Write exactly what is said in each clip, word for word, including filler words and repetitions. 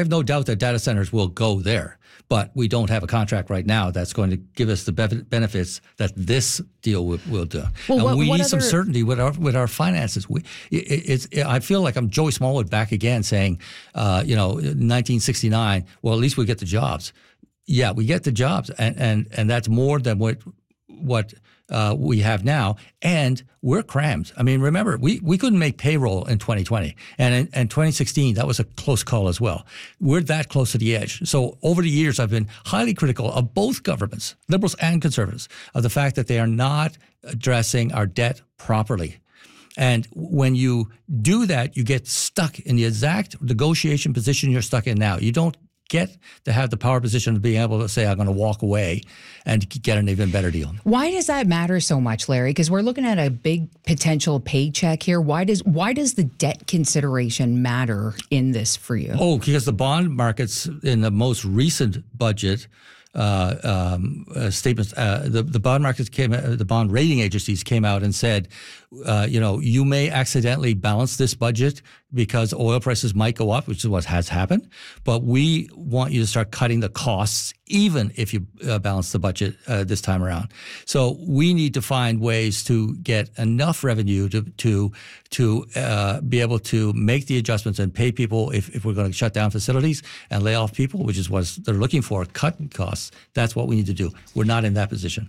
have no doubt that data centers will go there, but we don't have a contract right now that's going to give us the benefits that this deal will, will do. Well, and what, we what need other... some certainty with our with our finances. We, it, it's, it, I feel like I'm Joey Smallwood back again saying, uh, you know, nineteen sixty-nine, well, at least we get the jobs. Yeah, we get the jobs, and, and, and that's more than what what uh, we have now, and we're crammed. I mean, remember, we, we couldn't make payroll in twenty twenty, and in, in twenty sixteen, that was a close call as well. We're that close to the edge. So over the years, I've been highly critical of both governments, Liberals and Conservatives, of the fact that they are not addressing our debt properly. And when you do that, you get stuck in the exact negotiation position you're stuck in now. You don't get to have the power position of being able to say, I'm going to walk away and get an even better deal. Why does that matter so much, Larry? Because we're looking at a big potential paycheck here. Why does why does the debt consideration matter in this for you? Oh, because the bond markets in the most recent budget uh, um, uh, statements, uh, the, the bond markets came, uh, the bond rating agencies came out and said, uh, you know, you may accidentally balance this budget because oil prices might go up, which is what has happened. But we want you to start cutting the costs, even if you uh, balance the budget uh, this time around. So we need to find ways to get enough revenue to to to uh, be able to make the adjustments and pay people if, if we're going to shut down facilities and lay off people, which is what they're looking for, cut costs. That's what we need to do. We're not in that position.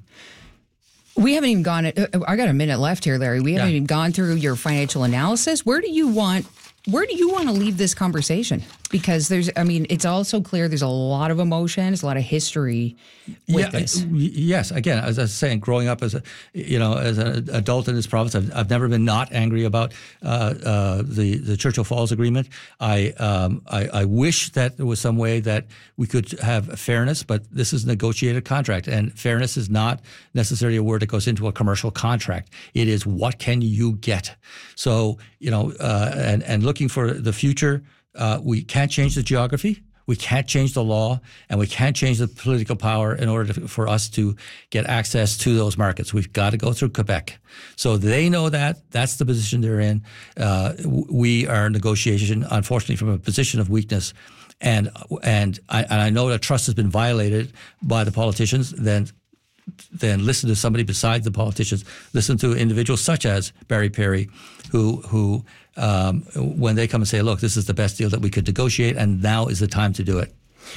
We haven't even gone, I got a minute left here, Larry. We haven't yeah. even gone through your financial analysis. Where do you want, where do you want to leave this conversation? Because there's, I mean, it's also clear there's a lot of emotions, a lot of history with yeah, this. Yes. Again, as I was saying, growing up as a, you know, as an adult in this province, I've, I've never been not angry about uh, uh, the the Churchill Falls Agreement. I, um, I I wish that there was some way that we could have fairness, but this is a negotiated contract, and fairness is not necessarily a word that goes into a commercial contract. It is what can you get. So you know, uh, and and looking for the future. Uh, we can't change the geography, we can't change the law, and we can't change the political power in order to, for us to get access to those markets. We've got to go through Quebec. So they know that. That's the position they're in. Uh, we are in negotiation, unfortunately, from a position of weakness. And and I, and I know that trust has been violated by the politicians. Then then listen to somebody besides the politicians. Listen to individuals such as Barry Perry, who who um, when they come and say, look, this is the best deal that we could negotiate, and now is the time to do it.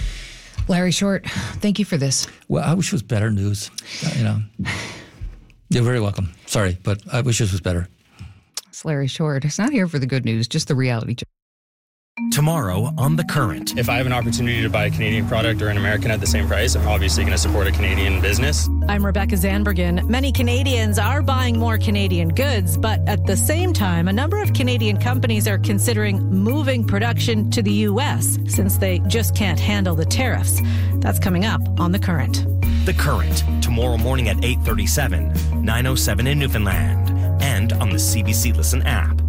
Larry Short, thank you for this. Well, I wish it was better news. You know, you're very welcome. Sorry, but I wish this was better. It's Larry Short. It's not here for the good news, just the reality check. Tomorrow on The Current. If I have an opportunity to buy a Canadian product or an American at the same price, I'm obviously going to support a Canadian business. I'm Rebecca Zanbergen. Many Canadians are buying more Canadian goods, but at the same time, a number of Canadian companies are considering moving production to the U S since they just can't handle the tariffs. That's coming up on The Current. The Current, tomorrow morning at eight thirty-seven, nine oh seven in Newfoundland, and on the C B C Listen app.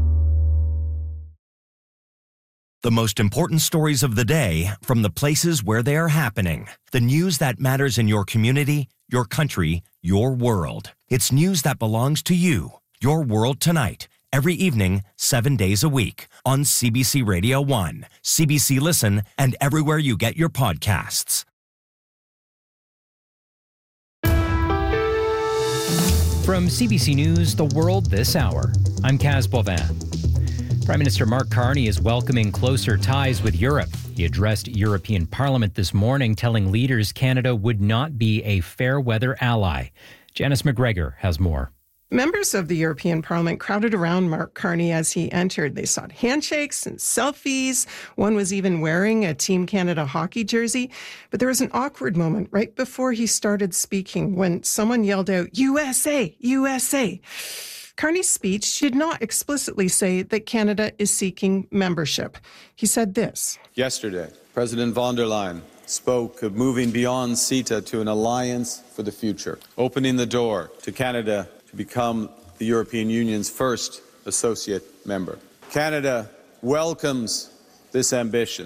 The most important stories of the day from the places where they are happening. The news that matters in your community, your country, your world. It's news that belongs to you. Your World Tonight. Every evening, seven days a week. On C B C Radio one, C B C Listen, and everywhere you get your podcasts. From C B C News, The World This Hour, I'm Kaz Boivin. Prime Minister Mark Carney is welcoming closer ties with Europe. He addressed European Parliament this morning, telling leaders Canada would not be a fair weather ally. Janice McGregor has more. Members of the European Parliament crowded around Mark Carney as he entered. They sought handshakes and selfies. One was even wearing a Team Canada hockey jersey. But there was an awkward moment right before he started speaking when someone yelled out, U S A, U S A. Carney's speech did not explicitly say that Canada is seeking membership. He said this. Yesterday, President von der Leyen spoke of moving beyond CETA to an alliance for the future, opening the door to Canada to become the European Union's first associate member. Canada welcomes this ambition.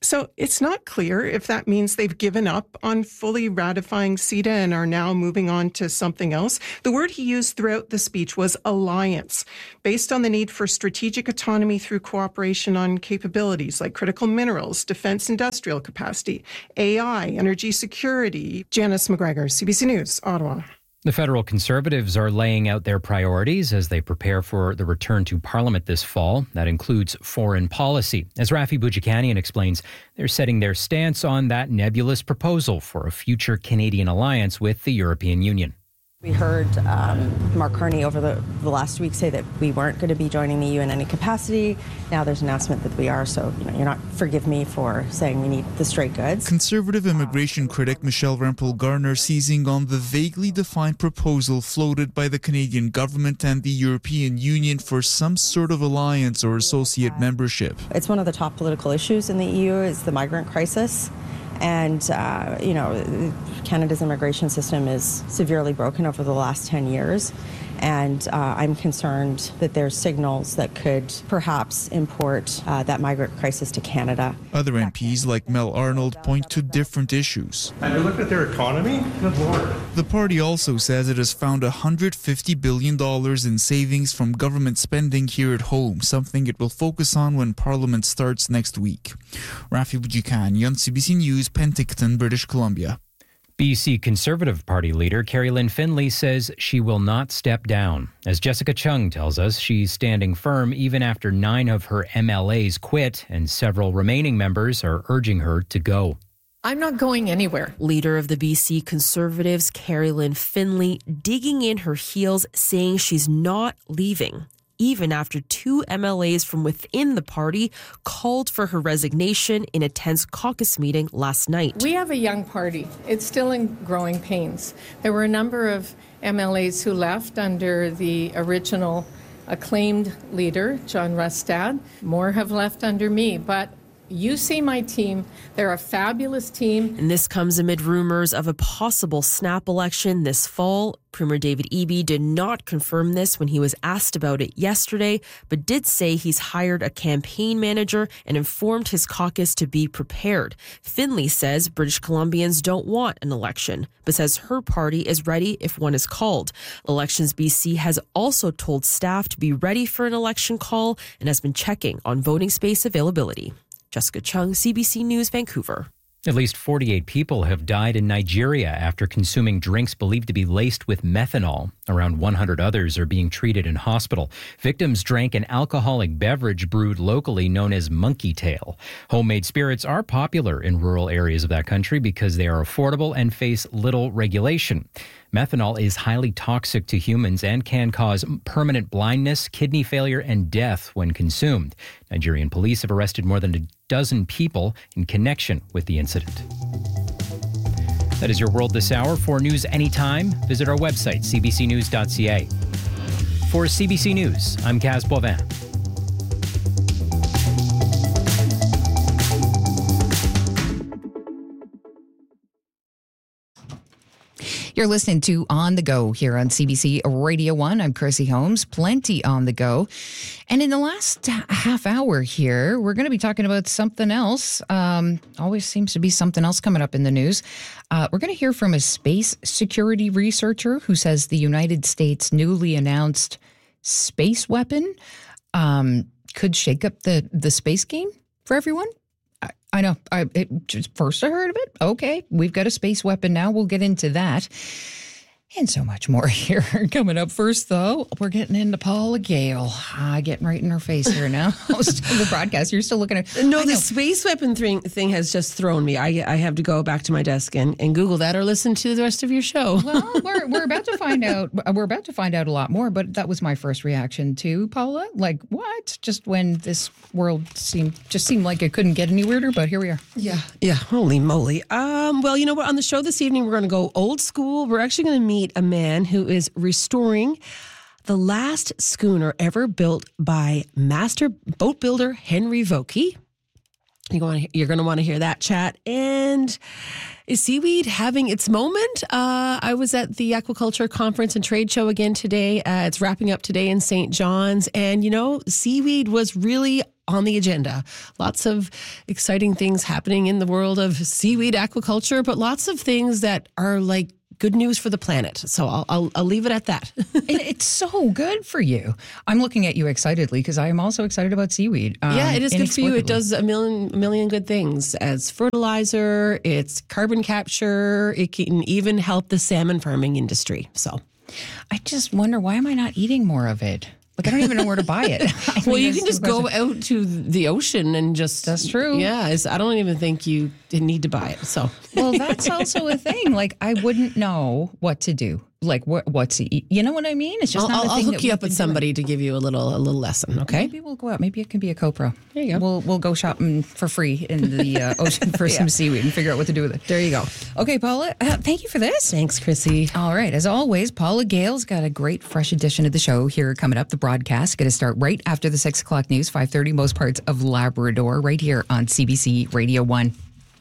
So it's not clear if that means they've given up on fully ratifying CETA and are now moving on to something else. The word he used throughout the speech was alliance, based on the need for strategic autonomy through cooperation on capabilities like critical minerals, defense industrial capacity, A I, energy security. Janice McGregor, C B C News, Ottawa. The federal Conservatives are laying out their priorities as they prepare for the return to Parliament this fall. That includes foreign policy. As Rafi Boudjikanian explains, they're setting their stance on that nebulous proposal for a future Canadian alliance with the European Union. We heard um, Mark Carney over the, the last week say that we weren't going to be joining the E U in any capacity. Now there's an announcement that we are, so you know, you're not, forgive me for saying we need the straight goods. Conservative immigration critic Michelle Rempel-Garner seizing on the vaguely defined proposal floated by the Canadian government and the European Union for some sort of alliance or associate membership. It's one of the top political issues in the E U is the migrant crisis. And, uh, you know, Canada's immigration system is severely broken over the last ten years. And uh, I'm concerned that there's signals that could perhaps import uh, that migrant crisis to Canada. Other M Ps like Mel Arnold point to different issues. And you look at their economy, good Lord. The party also says it has found one hundred fifty billion dollars in savings from government spending here at home, something it will focus on when Parliament starts next week. Rafi Boudjikanian, C B C News, Penticton, British Columbia. B C Conservative Party leader Carrie Lynn Finlay says she will not step down. As Jessica Chung tells us, she's standing firm even after nine of her M L As quit and several remaining members are urging her to go. I'm not going anywhere. Leader of the B C Conservatives, Carrie Lynn Finlay, digging in her heels, saying she's not leaving, even after two M L As from within the party called for her resignation in a tense caucus meeting last night. We have a young party. It's still in growing pains. There were a number of M L As who left under the original acclaimed leader, John Rustad. More have left under me, but you see my team. They're a fabulous team. And this comes amid rumors of a possible snap election this fall. Premier David Eby did not confirm this when he was asked about it yesterday, but did say he's hired a campaign manager and informed his caucus to be prepared. Finlay says British Columbians don't want an election, but says her party is ready if one is called. Elections B C has also told staff to be ready for an election call and has been checking on voting space availability. Jessica Chung, C B C News, Vancouver. At least forty-eight people have died in Nigeria after consuming drinks believed to be laced with methanol. Around one hundred others are being treated in hospital. Victims drank an alcoholic beverage brewed locally known as monkey tail. Homemade spirits are popular in rural areas of that country because they are affordable and face little regulation. Methanol is highly toxic to humans and can cause permanent blindness, kidney failure, and death when consumed. Nigerian police have arrested more than a dozen people in connection with the incident. That is your World This Hour. For news anytime, visit our website, c b c news dot c a. For C B C News, I'm Kaz Boivin. You're listening to On the Go here on C B C Radio one. I'm Chrissy Holmes. Plenty on the go. And in the last half hour here, we're going to be talking about something else. Um, always seems to be something else coming up in the news. Uh, we're going to hear from a space security researcher who says the United States' newly announced space weapon um, could shake up the, the space game for everyone. I know. I it, just first I heard of it. Okay, we've got a space weapon now. We'll get into that. And so much more here. Coming up first, though, we're getting into Paula Gale. Ah, getting right in her face here now. Host of the broadcast. You're still looking at... No, the space weapon thing, thing has just thrown me. I I have to go back to my desk and, and Google that or listen to the rest of your show. Well, we're we're about to find out. We're about to find out a lot more, but that was my first reaction to Paula. Like, what? Just when this world seemed just seemed like it couldn't get any weirder, but here we are. Yeah, yeah. Holy moly. Um. Well, you know what? On the show this evening, we're going to go old school. We're actually going to meet a man who is restoring the last schooner ever built by master boat builder Henry Vokey. You're going, to, you're going to want to hear that chat. And is seaweed having its moment? Uh, I was at the Aquaculture Conference and Trade Show again today. Uh, it's wrapping up today in Saint John's. And, you know, seaweed was really on the agenda. Lots of exciting things happening in the world of seaweed aquaculture, but lots of things that are like good news for the planet. So I'll, I'll, I'll leave it at that. It's so good for you. I'm looking at you excitedly because I am also excited about seaweed. Um, yeah, it is good for you. It does a million, a million good things as fertilizer. It's carbon capture. It can even help the salmon farming industry. So I just wonder, why am I not eating more of it? Like, I don't even know where to buy it. I mean, well, you can just go out to the ocean and just... That's true. Yeah, it's, I don't even think you need to buy it, so... Well, that's also a thing. Like, I wouldn't know what to do. Like, what, what to eat. You know what I mean? It's just I'll, not a I'll thing hook that you we've up with been somebody doing. to give you a little a little lesson, okay? Maybe we'll go out. Maybe it can be a Copra. There you go. We'll, we'll go shopping for free in the uh, ocean for Yeah. some seaweed and figure out what to do with it. There you go. Okay, Paula, uh, thank you for this. Thanks, Chrissy. All right. As always, Paula Gale's got a great fresh edition of the show here coming up. The broadcast going to start right after the six o'clock news, five thirty, most parts of Labrador, right here on C B C Radio one.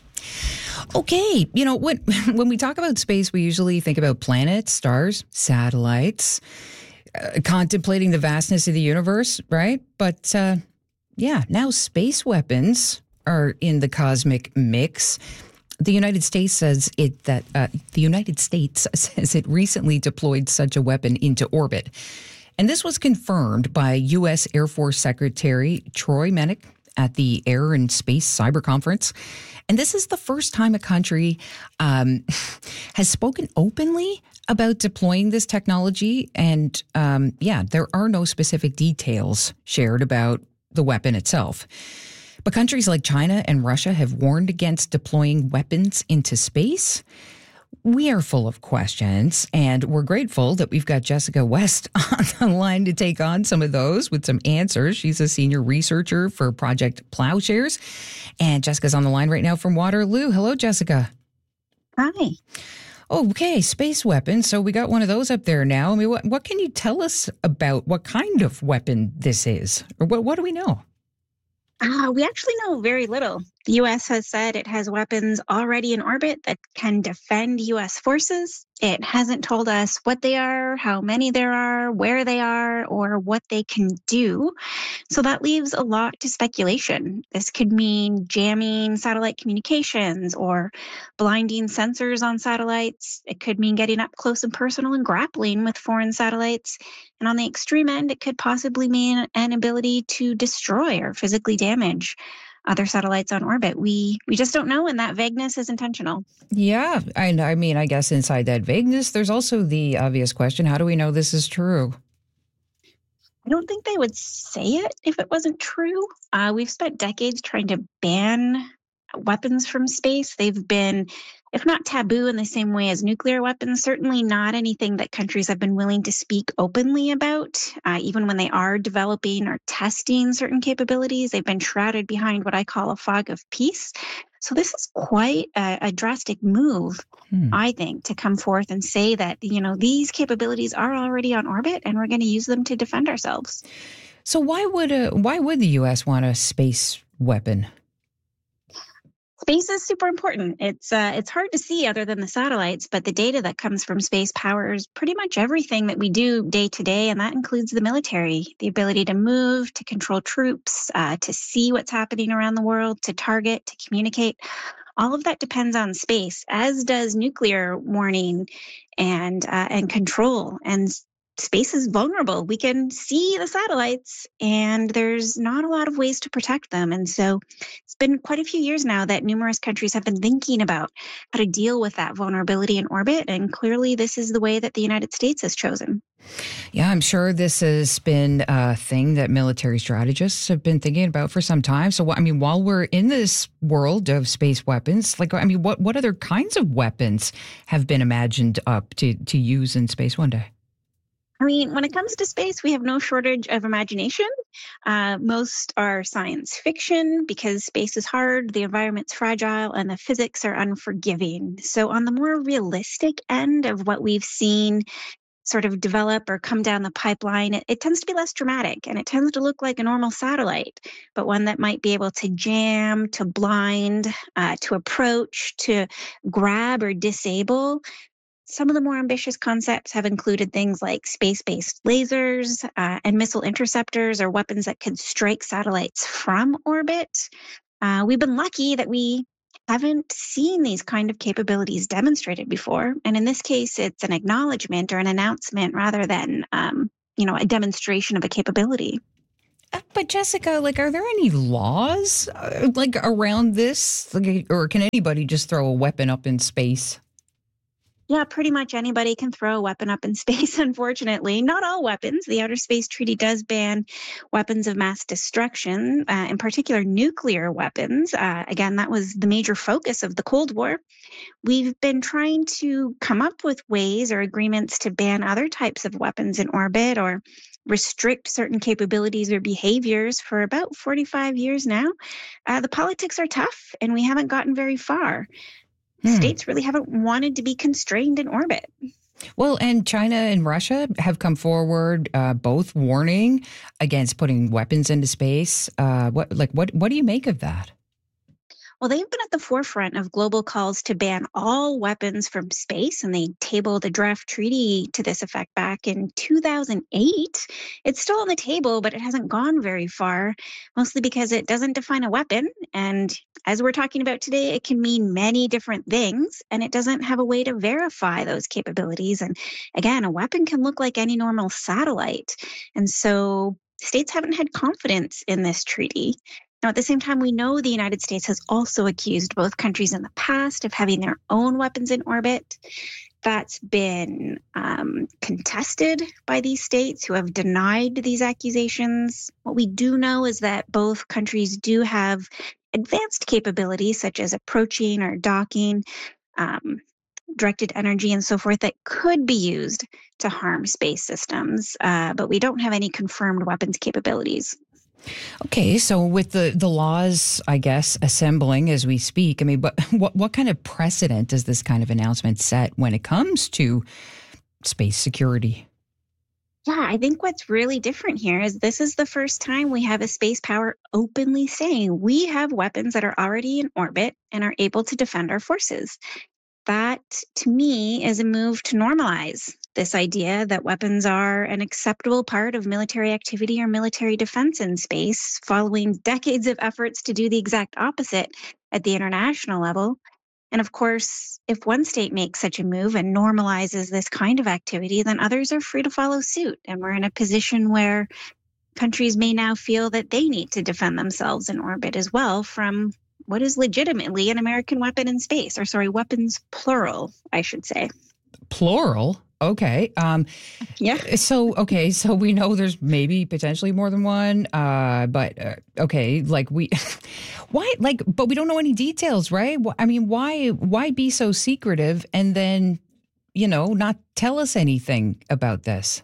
Okay, you know, when, when we talk about space, we usually think about planets, stars, satellites, uh, contemplating the vastness of the universe, right? But uh, yeah, now space weapons are in the cosmic mix. The United States says it that uh, the United States says it recently deployed such a weapon into orbit. And this was confirmed by U S Air Force Secretary Troy Mennick at the Air and Space Cyber Conference. And this is the first time a country um, has spoken openly about deploying this technology. And um, yeah, there are no specific details shared about the weapon itself. But countries like China and Russia have warned against deploying weapons into space. We are full of questions, and we're grateful that we've got Jessica West on the line to take on some of those with some answers. She's a senior researcher for Project Plowshares, and Jessica's on the line right now from Waterloo. Hello, Jessica. Hi. Okay, space weapons. So we got one of those up there now. I mean, what, what can you tell us about what kind of weapon this is? Or what, what do we know? Uh, we actually know very little. The U S has said it has weapons already in orbit that can defend U S forces. It hasn't told us what they are, how many there are, where they are, or what they can do. So that leaves a lot to speculation. This could mean jamming satellite communications or blinding sensors on satellites. It could mean getting up close and personal and grappling with foreign satellites. And on the extreme end, it could possibly mean an ability to destroy or physically damage other satellites on orbit. We we just don't know, and that vagueness is intentional. Yeah, and I mean, I guess inside that vagueness, there's also the obvious question, how do we know this is true? I don't think they would say it if it wasn't true. Uh, we've spent decades trying to ban weapons from space. They've been, if not taboo in the same way as nuclear weapons, certainly not anything that countries have been willing to speak openly about. Uh, even when they are developing or testing certain capabilities, they've been shrouded behind what I call a fog of peace. So this is quite a, a drastic move, hmm. I think, to come forth and say that, you know, these capabilities are already on orbit and we're going to use them to defend ourselves. So why would a, why would the U S want a space weapon? Space is super important. It's uh, it's hard to see other than the satellites, but the data that comes from space powers pretty much everything that we do day to day, and that includes the military, the ability to move, to control troops, uh, to see what's happening around the world, to target, to communicate. All of that depends on space, as does nuclear warning and uh, and control. And space is vulnerable. We can see the satellites and there's not a lot of ways to protect them. And so it's been quite a few years now that numerous countries have been thinking about how to deal with that vulnerability in orbit. And clearly this is the way that the United States has chosen. Yeah, I'm sure this has been a thing that military strategists have been thinking about for some time. So, I mean, while we're in this world of space weapons, like, I mean, what, what other kinds of weapons have been imagined up to, to use in space one day? I mean, when it comes to space, we have no shortage of imagination. Uh, most are science fiction because space is hard, the environment's fragile, and the physics are unforgiving. So on the more realistic end of what we've seen sort of develop or come down the pipeline, it, it tends to be less dramatic and it tends to look like a normal satellite, but one that might be able to jam, to blind, uh, to approach, to grab or disable. Some of the more ambitious concepts have included things like space-based lasers uh, and missile interceptors, or weapons that could strike satellites from orbit. Uh, we've been lucky that we haven't seen these kind of capabilities demonstrated before. And in this case, it's an acknowledgement or an announcement rather than, um, you know, a demonstration of a capability. But Jessica, like, are there any laws uh, like around this? Like, or can anybody just throw a weapon up in space? Yeah, pretty much anybody can throw a weapon up in space, unfortunately. Not all weapons. The Outer Space Treaty does ban weapons of mass destruction, uh, in particular nuclear weapons. Uh, again, that was the major focus of the Cold War. We've been trying to come up with ways or agreements to ban other types of weapons in orbit or restrict certain capabilities or behaviors for about forty-five years now. Uh, the politics are tough, and we haven't gotten very far. Hmm. States really haven't wanted to be constrained in orbit. Well, and China and Russia have come forward, uh, both warning against putting weapons into space. Uh, what, like, what, what do you make of that? Well, they've been at the forefront of global calls to ban all weapons from space, and they tabled a draft treaty to this effect back in two thousand eight. It's still on the table, but it hasn't gone very far, mostly because it doesn't define a weapon. And as we're talking about today, it can mean many different things, and it doesn't have a way to verify those capabilities. And again, a weapon can look like any normal satellite. And so states haven't had confidence in this treaty. Now, at the same time, we know the United States has also accused both countries in the past of having their own weapons in orbit. That's been um, contested by these states who have denied these accusations. What we do know is that both countries do have advanced capabilities, such as approaching or docking, um, directed energy, and so forth, that could be used to harm space systems. Uh, but we don't have any confirmed weapons capabilities. Okay, so with the, the laws, I guess, assembling as we speak, I mean, but what what kind of precedent does this kind of announcement set when it comes to space security? Yeah, I think what's really different here is this is the first time we have a space power openly saying we have weapons that are already in orbit and are able to defend our forces. That, to me, is a move to normalize this idea that weapons are an acceptable part of military activity or military defense in space, following decades of efforts to do the exact opposite at the international level. And of course, if one state makes such a move and normalizes this kind of activity, then others are free to follow suit. And we're in a position where countries may now feel that they need to defend themselves in orbit as well from what is legitimately an American weapon in space, or sorry, weapons plural, I should say. Plural? Okay. Um, yeah. So, okay. So we know there's maybe potentially more than one, uh, but uh, okay. Like we, why, like, but we don't know any details, right? I mean, why, why be so secretive and then, you know, not tell us anything about this?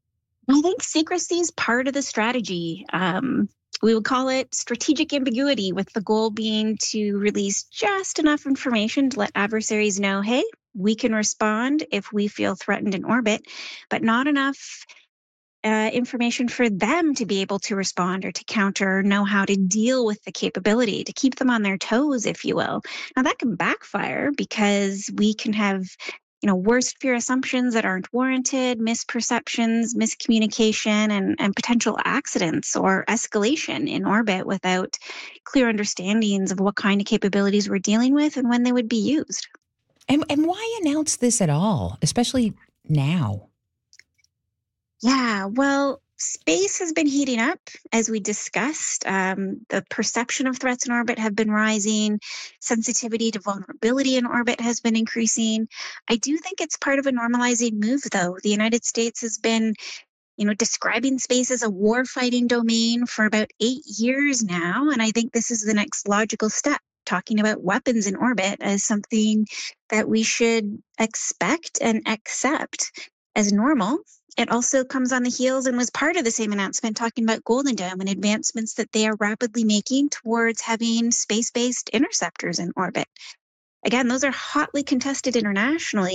I think secrecy is part of the strategy. Um, we would call it strategic ambiguity, with the goal being to release just enough information to let adversaries know, hey, we can respond if we feel threatened in orbit, but not enough uh, information for them to be able to respond or to counter, or know how to deal with the capability, to keep them on their toes, if you will. Now, that can backfire because we can have, you know, worst fear assumptions that aren't warranted, misperceptions, miscommunication, and, and potential accidents or escalation in orbit without clear understandings of what kind of capabilities we're dealing with and when they would be used. And, and why announce this at all, especially now? Yeah, well, space has been heating up, as we discussed. Um, the perception of threats in orbit have been rising. Sensitivity to vulnerability in orbit has been increasing. I do think it's part of a normalizing move, though. The United States has been, you know, describing space as a war-fighting domain for about eight years now, and I think this is the next logical step, talking about weapons in orbit as something that we should expect and accept as normal. It also comes on the heels and was part of the same announcement talking about Golden Dome and advancements that they are rapidly making towards having space-based interceptors in orbit. Again, those are hotly contested internationally,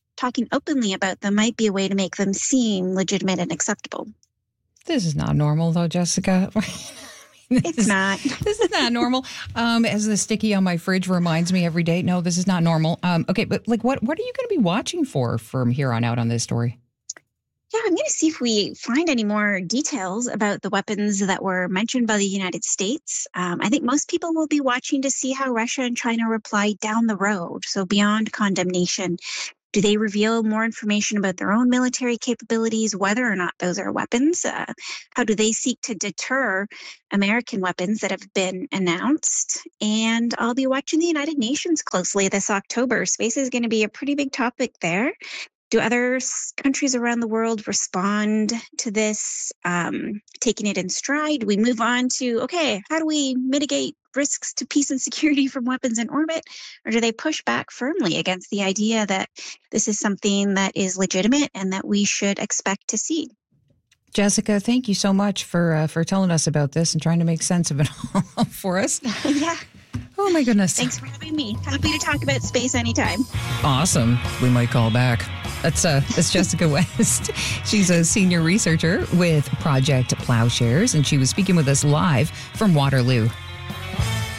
talking openly about them might be a way to make them seem legitimate and acceptable. This is not normal, though, Jessica. It's is, not. This is not normal. Um, as the sticky on my fridge reminds me every day, no, this is not normal. Um, okay, but like, what, what are you going to be watching for from here on out on this story? Yeah, I'm going to see if we find any more details about the weapons that were mentioned by the United States. Um, I think most people will be watching to see how Russia and China reply down the road. So beyond condemnation, do they reveal more information about their own military capabilities, whether or not those are weapons? Uh, how do they seek to deter American weapons that have been announced? And I'll be watching the United Nations closely this October. Space is going to be a pretty big topic there. Do other countries around the world respond to this, um, taking it in stride? We move on to, okay, how do we mitigate risks to peace and security from weapons in orbit? Or do they push back firmly against the idea that this is something that is legitimate and that we should expect to see? Jessica, thank you so much for uh, for telling us about this and trying to make sense of it all for us. Yeah. Oh, my goodness. Thanks for having me. Happy to talk about space anytime. Awesome. We might call back. That's uh, that's Jessica West. She's a senior researcher with Project Plowshares, and she was speaking with us live from Waterloo.